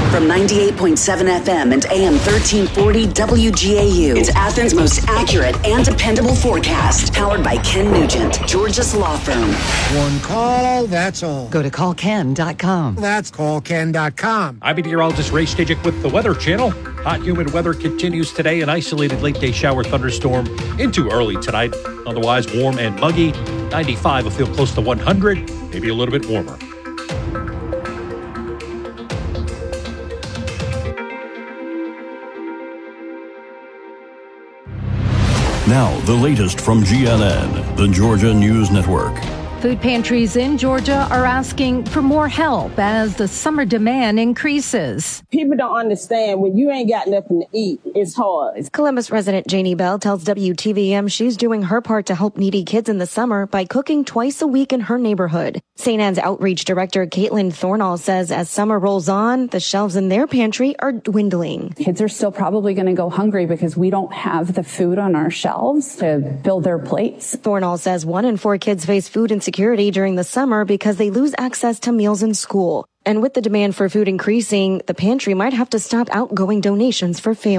From 98.7 FM and AM 1340 WGAU, it's Athens' most accurate and dependable forecast. Powered by Ken Nugent, Georgia's law firm. One call, that's all. Go to callken.com. That's callken.com. I'm meteorologist Ray Stajic with the Weather Channel. Hot, humid weather continues today. An isolated late-day shower thunderstorm into early tonight. Otherwise, warm and muggy. 95 will feel close to 100, maybe a little bit warmer. Now, the latest from GNN, the Georgia News Network. Food pantries in Georgia are asking for more help as the summer demand increases. People don't understand when you ain't got nothing to eat, it's hard. Columbus resident Janie Bell tells WTVM she's doing her part to help needy kids in the summer by cooking twice a week in her neighborhood. St. Anne's Outreach Director Caitlin Thornall says as summer rolls on, the shelves in their pantry are dwindling. Kids are still probably going to go hungry because we don't have the food on our shelves to fill their plates. Thornall says 1 in 4 kids face food insecurity during the summer because they lose access to meals in school. And with the demand for food increasing, the pantry might have to stop outgoing donations for families.